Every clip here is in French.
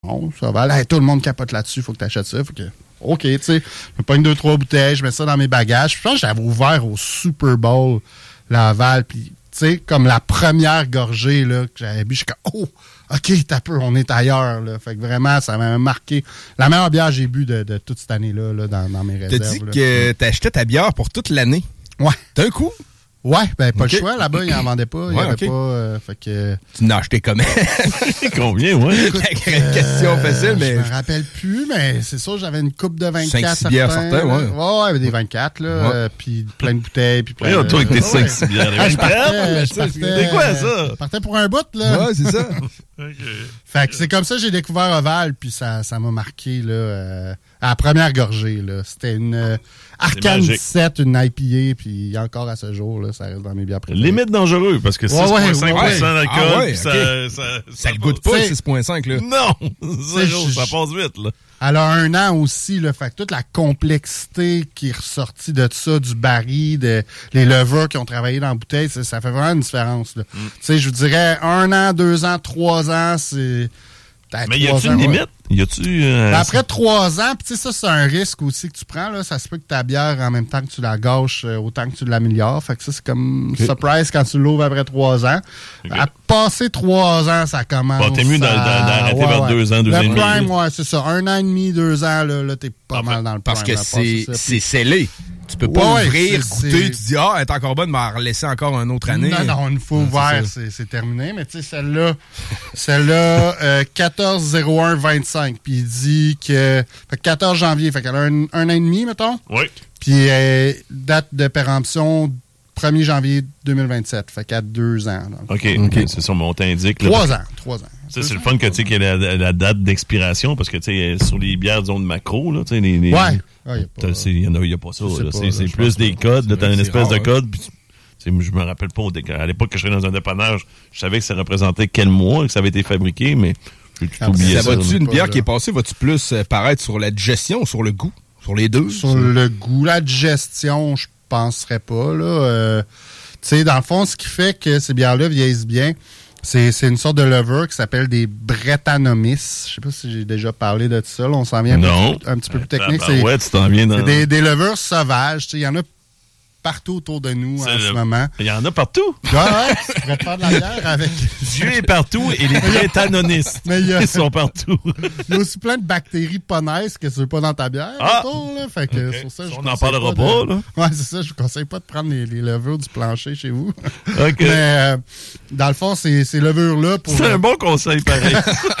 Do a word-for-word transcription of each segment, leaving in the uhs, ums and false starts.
bon, ça va. Là, tout le monde capote là-dessus, faut que tu achètes ça. Faut que... OK, tu sais, je me pogne deux, trois bouteilles, je mets ça dans mes bagages. Je pense que j'avais ouvert au Super Bowl Laval, puis tu sais, comme la première gorgée là, que j'avais bu, je suis comme, oh, OK, t'as peu, on est ailleurs. Là. Fait que vraiment, ça m'a marqué. La meilleure bière que j'ai bu de, de toute cette année-là là, dans, dans mes réserves. T'as dit là. que t'achetais ta bière pour toute l'année. Ouais. D'un coup? Ouais, ben pas okay. le choix. Là-bas, ils n'en vendaient pas. Il y ouais, avait okay. pas. Euh, fait que... Tu n'as acheté combien? Combien, ouais? Écoute, euh, question facile, mais. Je me rappelle plus, mais c'est sûr, j'avais une coupe de vingt-quatre. cinq six bières certains, ouais. Ouais, ouais, des vingt-quatre, là. Ouais. Euh, puis plein de bouteilles. Puis plein Ouais, de... toi, avec tes ouais. cinq six bières. Ah, je partais, je partais, c'est quoi, ça? Je partais pour un bout, là. Ouais, c'est ça. Okay. Fait que c'est comme ça que j'ai découvert Oval, puis ça, ça m'a marqué, là, euh, à la première gorgée, là. C'était une euh, Arcane dix-sept, une I P A, puis encore à ce jour, là, ça reste dans mes bières préférées. Limite dangereux, parce que six virgule cinq pour cent ouais, ouais. d'alcool, ah ouais, ça, okay. ça, ça, ça ça le goûte pas, six virgule cinq, là. Non! Zéro, je, ça passe vite, là. Elle a un an aussi, là, fait que toute la complexité qui est ressortie de ça, du baril, de, les levures qui ont travaillé dans la bouteille, ça, ça fait vraiment une différence, là. Mm. Tu sais, je vous dirais, un an, deux ans, trois ans, c'est... Mais y a-tu une limite? Y a-tu... Euh, Après trois ans, puis tu sais, ça, c'est un risque aussi que tu prends, là. Ça se peut que ta bière, en même temps que tu la gâches, euh, autant que tu l'améliores. Fait que ça, c'est comme okay. surprise quand tu l'ouvres après trois ans. Okay. À passer trois ans, ça commence. Bon, t'es mieux à... d'arrêter ouais, vers ouais. deux ans, deux le ans et demi. Le prime, ouais, c'est ça. Un an et demi, deux ans, là, là t'es pas en mal fait, dans le parce prime. Parce que c'est, ça, c'est scellé. Tu peux pas ouais, ouvrir, c'est, goûter, c'est... tu dis « Ah, elle est encore bonne, mais elle laisser encore une autre année. » Non, non, une fois ouvert, c'est, c'est terminé. Mais tu sais, celle-là, celle-là, euh, quatorze zéro un vingt-cinq. Puis il dit que... Fait que quatorze janvier, fait qu'elle a un, un an et demi, mettons. Oui. Puis euh, date de péremption premier janvier deux mille vingt-sept. Fait qu'elle a deux ans. Donc. OK, OK. C'est ça, mon t'indique. Trois ans, trois ans. Ça, c'est le fun que tu sais qu'il y a la, la date d'expiration, parce que tu sais, sur les bières, disons, de macro, là, tu sais, les... les ouais. Il n'y a, a, a pas ça. Là, pas, c'est là, c'est plus des codes. Tu as une espèce rare, de code. Puis je me rappelle pas. À l'époque que je serais dans un dépannage, je savais que ça représentait quel mois, que ça avait été fabriqué, mais j'ai tout oublié ça. Ça va-tu, une bière là. qui est passée, va-tu plus euh, paraître sur la digestion ou sur le goût? Sur les deux? Sur le goût. La digestion, je penserais pas. Là. Euh, tu sais, dans le fond, ce qui fait que ces bières-là vieillissent bien, C'est, c'est une sorte de levure qui s'appelle des Brettanomyces. Je sais pas si j'ai déjà parlé de ça. Là, on s'en vient un, non. peu, un petit peu plus technique. C'est, ouais, tu t'en viens dans... c'est des, des levures sauvages. Il y en a partout autour de nous c'est en le... ce moment. Il y en a partout. Ouais, ouais, tu pourrais te faire de la bière avec... Dieu est partout et les Brettanomyces, a... ils sont partout. Il y a aussi plein de bactéries punaises que tu veux pas dans ta bière. Ah! Autour, là. Fait que okay. sur ça, je on n'en parlera pas, pas de... là. Ouais, c'est ça. Je vous conseille pas de prendre les, les levures du plancher chez vous. OK. Mais euh, dans le fond, c'est ces levures-là pour... C'est un bon conseil, pareil.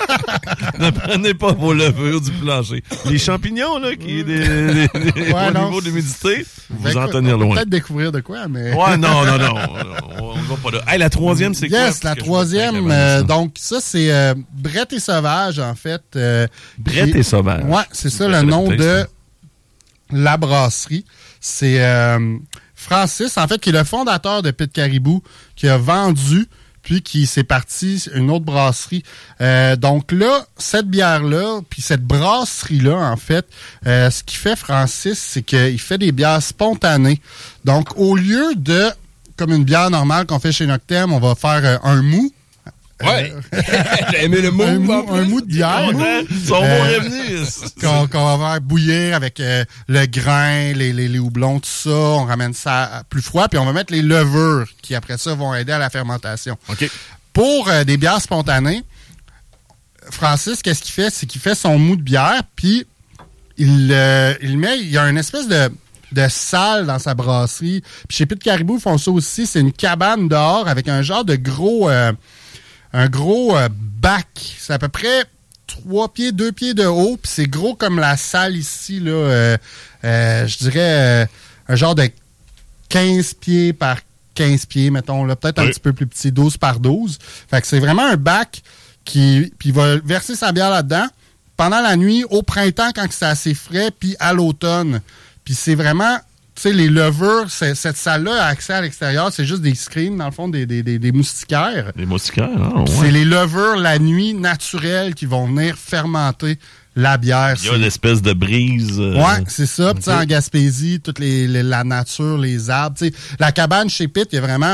Ne prenez pas vos levures du plancher. Les champignons, là, qui est des, des, des, ouais, au non, niveau de l'humidité, vous ben, en tenir loin. Peut-être découvrir de quoi, mais... Ouais, non, non, non. On ne va pas là. Hey, la troisième, c'est yes, quoi? Yes, la troisième, euh, donc ça, c'est euh, Brett et Sauvage, en fait. Euh, Brett et Sauvage. Ouais, c'est ça le nom de la brasserie. C'est euh, Francis, en fait, qui est le fondateur de Pit Caribou, qui a vendu, puis qui s'est parti une autre brasserie. Euh, donc là, cette bière-là, puis cette brasserie-là, en fait, euh, ce qu'il fait, Francis, c'est qu'il fait des bières spontanées. Donc, au lieu de, comme une bière normale qu'on fait chez Noctem, on va faire euh, un mou. Ouais. Euh, J'ai aimé le mou. Un mou, un mou de bière. Son mot euh, revenu. Qu'on, qu'on va faire bouillir avec euh, le grain, les, les, les houblons, tout ça. On ramène ça plus froid, puis on va mettre les levures qui, après ça, vont aider à la fermentation. OK. Pour euh, des bières spontanées, Francis, qu'est-ce qu'il fait? C'est qu'il fait son mou de bière, puis il, euh, il met... Il y a une espèce de... de salle dans sa brasserie. Puis chez Pit Caribou, ils font ça aussi. C'est une cabane dehors avec un genre de gros... Euh, un gros euh, bac. C'est à peu près trois pieds, deux pieds de haut. Puis c'est gros comme la salle ici, là. Euh, euh, je dirais euh, un genre de quinze pieds par quinze pieds, mettons. Là, peut-être oui. Un petit peu plus petit, douze par douze. Fait que c'est vraiment un bac qui... Puis il va verser sa bière là-dedans pendant la nuit, au printemps, quand c'est assez frais, puis à l'automne. Puis c'est vraiment, tu sais, les levures, c'est, cette salle-là a accès à l'extérieur, c'est juste des screens, dans le fond, des, des, des, des moustiquaires. Des moustiquaires, ah, ouais. C'est les levures, la nuit, naturelles, qui vont venir fermenter la bière. Il y a une espèce de brise. Euh... Ouais, c'est ça. Okay. En Gaspésie, toute les, les, la nature, les arbres. T'sais, la cabane chez Pitt, il y a vraiment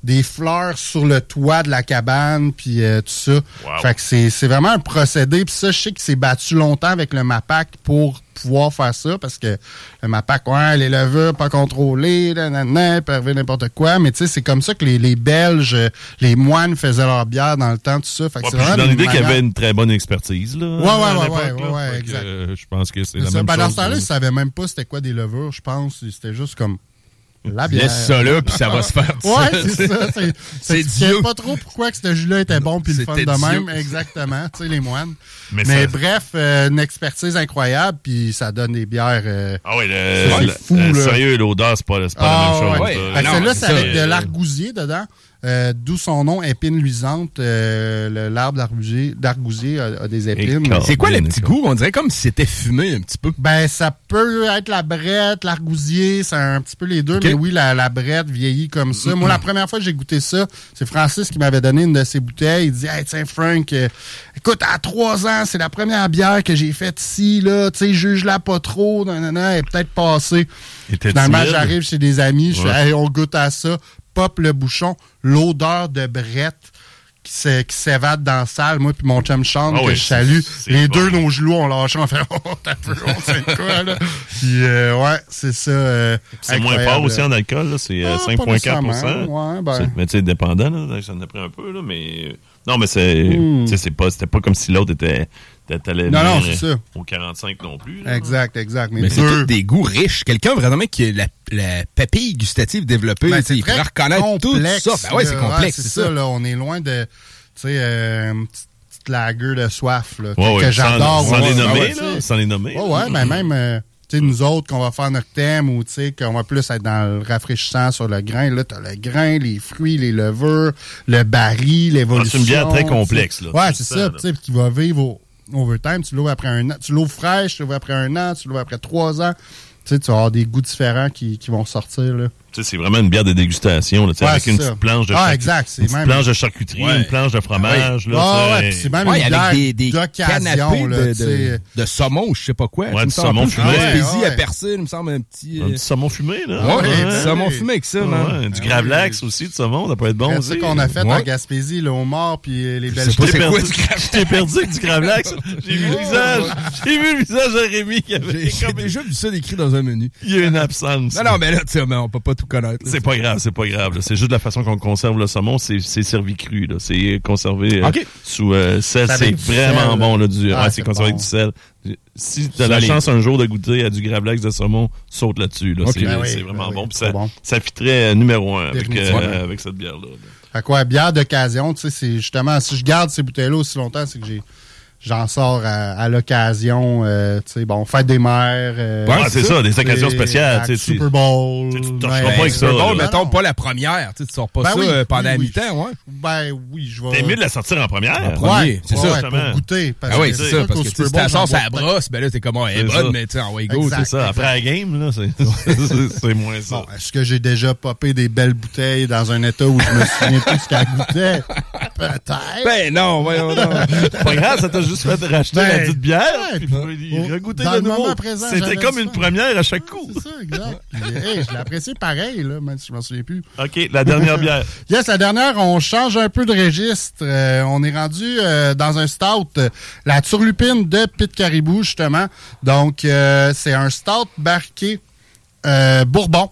des fleurs sur le toit de la cabane, puis euh, tout ça. Wow. Fait que c'est, c'est vraiment un procédé. Puis ça, je sais que c'est battu longtemps avec le MAPAC pour pouvoir faire ça, parce que le MAPAC, ouais, les levures pas contrôlées, nanana, peuvent arriver n'importe quoi, mais tu sais, c'est comme ça que les, les Belges, les moines faisaient leur bière dans le temps, tout ça. Fait que ouais, c'est vraiment dans l'idée qu'il y avait une très bonne expertise, là. Ouais, ouais, ouais, ouais, ouais, exact. Euh, je pense que c'est, c'est la ça. même Ben, chose. Dans ce temps-là, ils savaient même pas c'était quoi des levures, je pense. C'était juste comme la bière. Laisse ça là, puis ça va se faire. Ouais, c'est ça. C'est, c'est tu sais pas trop pourquoi que ce jus-là était bon puis le fun de Dieu. même. Exactement, tu sais, les moines. Mais, Mais, Mais ça... bref, euh, une expertise incroyable, puis ça donne des bières... Euh, ah oui, le, c'est le, fou, le là. Sérieux, l'odeur, c'est pas, c'est pas ah, la même chose. Ouais. Euh, Ben, celle-là, c'est ça, avec euh, de l'argousier dedans. Euh, d'où son nom, épine luisante. Euh, le, l'arbre d'argousier, d'argousier a, a des épines. C'est quoi le petit goût? On dirait comme si c'était fumé un petit peu. Ben, ça peut être la brette, l'argousier, c'est un petit peu les deux. Okay. Mais oui, la, la brette vieillit comme ça. Mm-hmm. Moi, la première fois que j'ai goûté ça, c'est Francis qui m'avait donné une de ses bouteilles. Il dit, hey, tiens, Frank, euh, écoute, à trois ans, c'est la première bière que j'ai faite ici, là. Tu sais, juge-la pas trop, nanana, elle est peut-être passée. Finalement, j'arrive chez des amis, je ouais. fais, hey, on goûte à ça. Pop le bouchon, l'odeur de brette qui, s'é, qui s'évade dans la salle. Moi puis mon chum Sean, oh que oui, je salue. C'est, c'est les bon. Deux, nos genoux, on lâché, on fait « Oh, t'as peu, on sait quoi, là? » Puis euh, ouais, c'est ça. Euh, c'est moins fort aussi en alcool, là. C'est euh, ah, cinq virgule quatre pour cent. Ouais, ben. Mais tu sais, dépendant, là. Ça en a pris un peu, là. Mais non, mais c'est, mm. c'est pas, c'était pas comme si l'autre était... Non, non, c'est ça. Au quarante-cinq non plus. Là. Exact, exact. Mais, mais c'est tous des goûts riches. Quelqu'un vraiment qui a la, la papille gustative développée, ben, il pourrait reconnaître complexe, tout ça. Ben ouais, c'est complexe. Ouais, c'est, c'est ça, ça, là. On est loin de, tu sais, euh, une petite, petite lagueur de soif, là. Ouais, que ouais, j'adore. Sans, sans les nommer, ouais, là. Sans les nommer. Ouais, ouais, ben même, euh, tu sais, nous autres, qu'on va faire notre thème ou, tu sais, qu'on va plus être dans le rafraîchissant sur le grain. Là, t'as le grain, les fruits, les levures, le baril, l'évolution. Ah, c'est une bière très complexe, là. Ouais, c'est, c'est ça, tu sais, qui va vivre au overtime, tu l'ouvres après un an. Tu l'ouvres fraîche, tu l'ouvres après un an, tu l'ouvres après trois ans. Tu sais, tu vas avoir des goûts différents qui, qui vont sortir, là. Tu sais, c'est vraiment une bière de dégustation, là, ouais, avec une petite planche de, ah, charcut- exact, c'est une petite même... planche de charcuterie, ouais. Une planche de fromage. Ouais. Là, ah, ouais, c'est même ouais, une avec des, des d'occasion. Là, de, de, de saumon ou je sais pas quoi. Ouais, du saumon fumé. Ah, ouais, ouais. à persil, il me semble un petit... Un petit saumon fumé, là. Ouais, ouais, ouais, ouais. Du saumon fumé avec ça, man. Ouais, du gravlax aussi, du saumon, ça peut être bon aussi. C'est ça qu'on a fait en Gaspésie, le homard, puis les belles... Je t'ai perdu avec du gravlax. J'ai vu le visage. J'ai vu le visage de Rémi qui avait... J'ai déjà vu ça décrit dans un menu. Il y a une absence. Non, non, mais là, tu sais, on peut pas tout connaître. C'est pas grave, c'est pas grave. C'est juste la façon qu'on conserve le saumon, c'est, c'est servi cru, là. C'est conservé euh, okay. sous euh, sel. Ça c'est vraiment sel, bon, là. Du, ah, ouais, c'est, c'est conservé bon. Avec du sel. Si t'as la chance un jour de goûter à du gravlax de saumon, saute là-dessus, là. Okay. C'est, ben oui, c'est vraiment ben bon. Oui, ça, bon. Ça fitterait numéro un avec, euh, avec cette bière-là. Fait quoi, bière d'occasion, tu sais, c'est justement, si je garde ces bouteilles-là aussi longtemps, c'est que j'ai... J'en sors à, à l'occasion, euh, tu sais, bon, fête des mères. Euh, ouais, c'est ça, ça des occasions spéciales. Tu sais, Super Bowl. Tu te torcheras pas avec ça. Super Bowl, mettons pas la première. Tu sors pas ben ça oui, pendant oui, la mi-temps, ouais. Ben oui, je vais... T'es mieux de la sortir en première. En premier, ouais, c'est ouais, ça. Ouais, pour goûter. Parce ah oui, c'est ça, parce que si ta sauce à la brosse, ben là, t'es comme, elle est bonne, mais tu sais, en way go, c'est ça. Après la game, là, c'est moins ça. Est-ce que j'ai déjà popé des belles bouteilles dans un état où je me souviens plus ce qu'elle goûtait? Peut-être. Ben non, voyons donc. C'est pas grave, ça t'a juste fait racheter la petite bière, ouais, puis oh, regoûter de nouveau. Présent, c'était comme ça. Une première à chaque coup. C'est ça, exact. Hey, je l'ai apprécié pareil, là, même si je m'en souviens plus. OK, la dernière bière. Yes, la dernière, on change un peu de registre. Euh, on est rendu euh, dans un stout, euh, la turlupine de Pit Caribou, justement. Donc, euh, c'est un stout barqué euh, Bourbon.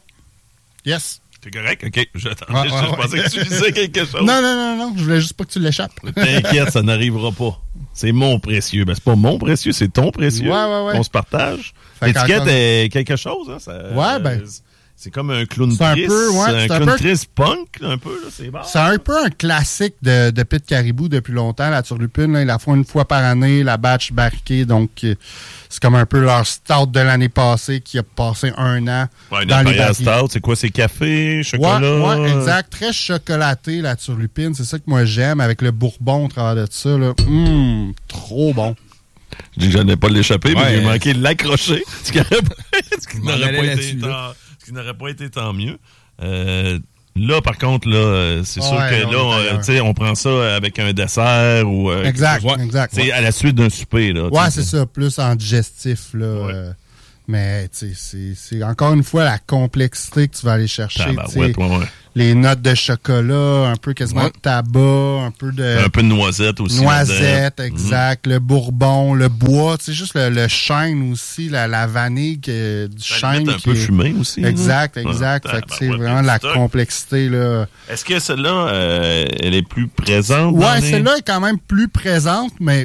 Yes. C'est correct? OK. J'attendais. Ah, ah, je pensais ouais. que tu disais quelque chose. Non, non, non, non. Je voulais juste pas que tu l'échappes. T'inquiète, ça n'arrivera pas. C'est mon précieux. Ben, c'est pas mon précieux, c'est ton précieux. Ouais, ouais, ouais. On se partage. Fait l'étiquette est quelque chose, hein. Ça, ouais, ben. C'est comme un clown triste. C'est un peu, ouais. C'est un, un clown peu... triste punk, là, un peu, là. C'est bon. C'est un peu un classique de, de Pit Caribou depuis longtemps, la turlupine, là. Ils la font une fois par année, la batch barquée. Donc, c'est comme un peu leur stout de l'année passée qui a passé un an. Ouais, dans les barils. Stout, c'est quoi? C'est café, chocolat? Ouais, ouais, exact. Très chocolaté, la turlupine. C'est ça que moi j'aime, avec le bourbon au travers de ça, là. Hum, trop bon. Je dis que j'allais pas l'échapper, ouais, mais j'ai manqué de l'accrocher. Ce qui n'aurait pas été tant... qui n'aurait pas été tant mieux. Euh, là, par contre, là, c'est ouais, sûr que là, on, on prend ça avec un dessert ou... Euh, exact, exact. C'est ouais. à la suite d'un souper, là. Ouais, c'est ça, plus en digestif, là. Ouais. Euh, Mais c'est, c'est encore une fois la complexité que tu vas aller chercher. Ouais, ouais, ouais. Les notes de chocolat, un peu quasiment ouais. de tabac, un peu de... Un peu de noisette aussi. Noisette, exact. Mmh. Le bourbon, le bois, tu sais, juste le, le chêne aussi, la, la vanille que, du ça chêne. un peu est... fumé aussi. Exact, hein? exact. Ouais, fait que c'est ouais, vraiment la stock. complexité, là. Est-ce que celle-là, euh, elle est plus présente? Ouais, les... celle-là est quand même plus présente, mais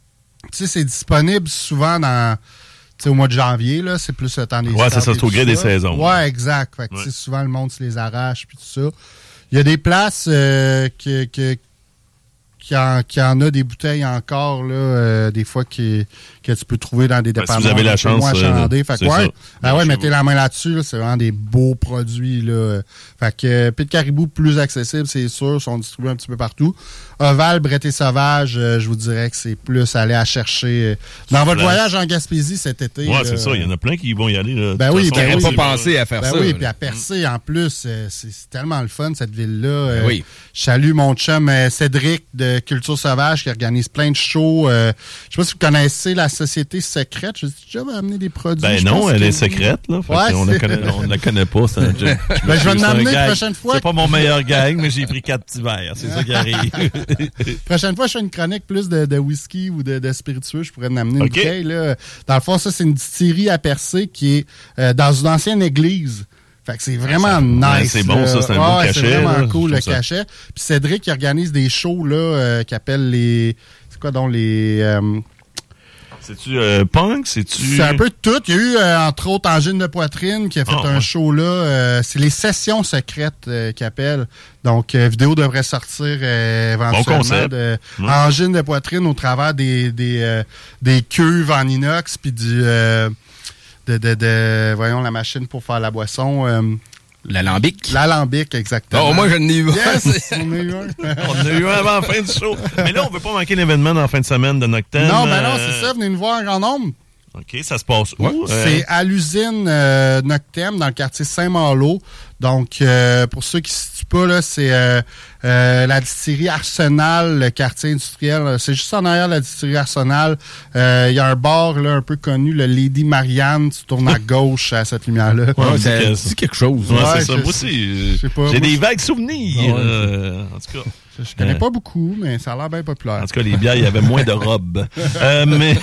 tu sais, c'est disponible souvent dans... T'sais, au mois de janvier, là, c'est plus le temps des Ouais, c'est ça, c'est au gré des saisons. Ouais, exact. Fait que, ouais. souvent, le monde se les arrache puis tout ça. Il y a des places euh, que, que, qui, en, qui en a des bouteilles encore, là, euh, des fois, qui, que tu peux trouver dans des départements. Ben, si vous avez la chance. Euh, fait que, ouais, ah ouais, mettez la main là-dessus, là, c'est vraiment des beaux produits, là. Fait que, euh, Pit Caribou, plus accessible, c'est sûr, sont distribués un petit peu partout. Oval, Bretté Sauvage, euh, je vous dirais que c'est plus aller à chercher. Euh, dans votre voyage en Gaspésie cet été. Ouais, c'est ça. Il y en a plein qui vont y aller. Là. Ben oui, ben ben oui. pas pensé à faire ben ça. Oui, là. puis à Percé, en plus, euh, c'est, c'est tellement le fun, cette ville-là. Euh, ben oui. Je salue mon chum euh, Cédric de Culture Sauvage qui organise plein de shows. Euh, je sais pas si vous connaissez la Société Secrète. Je dis, déjà, va amener des produits. Ben non, elle est secrète, là. Ouais, on, la connaît, on la connaît pas. C'est un, je, je ben, je vais l'amener la prochaine fois. C'est pas mon meilleur gang, mais j'ai pris quatre petits verres. C'est ça qui arrive. Prochaine fois, je fais une chronique plus de, de whisky ou de, de spiritueux. Je pourrais en amener une okay. bouteille, là. Dans le fond, ça, c'est une distillerie à Percé qui est euh, dans une ancienne église. Fait que c'est vraiment ah, nice. Ouais, c'est bon, ça, c'est un ah, beau cachet. C'est vraiment là, cool, le ça. cachet. Puis Cédric, il organise des shows, là, euh, qui appellent les... C'est quoi donc les... Euh, C'est-tu euh, punk? C'est-tu... C'est un peu de tout. Il y a eu, euh, entre autres, Angine de Poitrine qui a fait oh, un ouais. show là. Euh, c'est les sessions secrètes euh, qu'ils appellent. Donc, euh, vidéo devrait sortir euh, éventuellement. Bon concept. De, mmh. Angine de Poitrine au travers des des, euh, des cuves en inox puis du... Euh, de, de, de, voyons, la machine pour faire la boisson... Euh, L'alambic. L'alambic, exactement. Oh, moi, je n'ai eu un. Yes, on a eu un. On a eu un avant la fin du show. Mais là, on ne veut pas manquer l'événement dans la fin de semaine de Noctem. Non, ben non, c'est ça. Venez nous voir en grand nombre. OK, ça se passe où? Ouais, euh... C'est à l'usine euh, Noctem, dans le quartier Saint-Malo. Donc, euh, pour ceux qui ne se situent pas, là, c'est euh, euh, la distillerie Arsenal, le quartier industriel. C'est juste en arrière de la distillerie Arsenal. Il euh, y a un bar là, un peu connu, le Lady Marianne. Tu tournes à gauche à cette lumière-là. Ouais, c'est, c'est quelque chose. Ouais, ouais, c'est ça. Moi aussi, j'ai moi, des vagues souvenirs. Ouais, euh, en tout cas. Je, je connais euh, pas beaucoup, mais ça a l'air bien populaire. En tout cas, les bières, il y avait moins de robes. euh, mais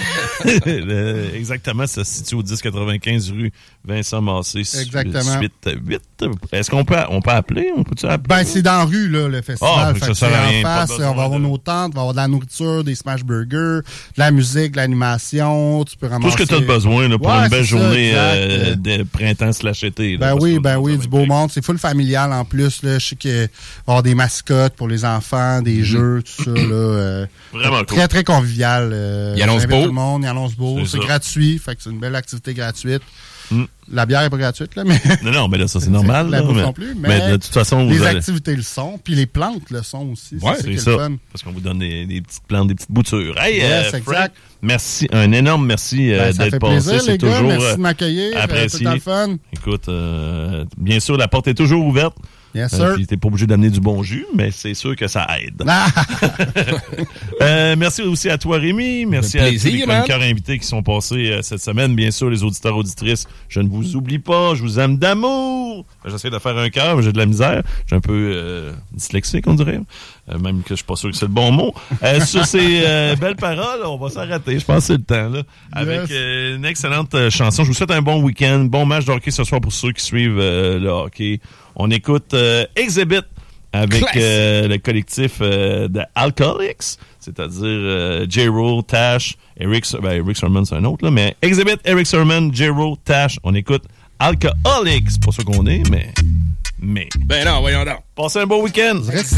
exactement, ça se situe au dix quatre-vingt-quinze rue Vincent Massé. Exactement. Suite huit. Est-ce qu'on peut, on peut appeler? On peut-tu appeler? Ben, c'est dans la rue, là, le festival. Ah, fait ça que sert à rien. En face, on va avoir nos tentes, on va avoir de la nourriture, des smash burgers, de la musique, de l'animation. Tu peux ramasser... Tout ce que tu as besoin là, pour ouais, une belle ça, journée euh, de printemps slash été. Ben oui, ben oui, du beau monde. C'est full familial en plus. Là. Je sais qu'il va y avoir des mascottes pour les enfants, des mm-hmm. jeux, tout ça. Là, euh, Vraiment cool. Très, très convivial. Euh, il annonce beau. Tout le monde, il annonce beau. C'est, c'est gratuit, fait que c'est une belle activité gratuite. Mm. La bière n'est pas gratuite, là, mais... Non, non, mais là, ça, c'est normal. La là, bouffe mais, non plus, mais, mais de toute façon... les vous allez... activités le sont, puis les plantes le sont aussi. Ouais, c'est, c'est, c'est ça. fun. Parce qu'on vous donne des, des petites plantes, des petites boutures. Hey, yes, euh, exact. Frank, merci. Un énorme merci euh, ben, ça d'être fait passé. Plaisir, c'est les toujours gars. Merci de m'accueillir. apprécié. Euh, tout le fun. Écoute, euh, bien sûr, la porte est toujours ouverte. Yes, sir. Euh, puis t'es pas obligé d'amener du bon jus, mais c'est sûr que ça aide. euh, merci aussi à toi, Rémi. Merci à tous les chroniqueurs invités qui sont passés euh, cette semaine. Bien sûr, les auditeurs, auditrices, je ne vous oublie pas. Je vous aime d'amour. J'essaie de faire un cœur, mais j'ai de la misère. J'ai un peu euh, dyslexique, on dirait. Euh, même que je suis pas sûr que c'est le bon mot. Euh, sur ces euh, belles paroles, on va s'arrêter. Je pense que c'est le temps, là. Avec yes. euh, une excellente euh, chanson. Je vous souhaite un bon week-end. Bon match de hockey ce soir pour ceux qui suivent euh, le hockey. On écoute euh, Exhibit avec euh, le collectif euh, de Alcoholics, c'est-à-dire euh, J-Roll, Tash, Eric, ben, Eric Sermon, c'est un autre, là, mais Exhibit, Eric Sermon, J-Roll, Tash. On écoute Alcoholics. C'est pas ça qu'on est, mais... mais. Ben non, voyons donc. Passez un bon week-end.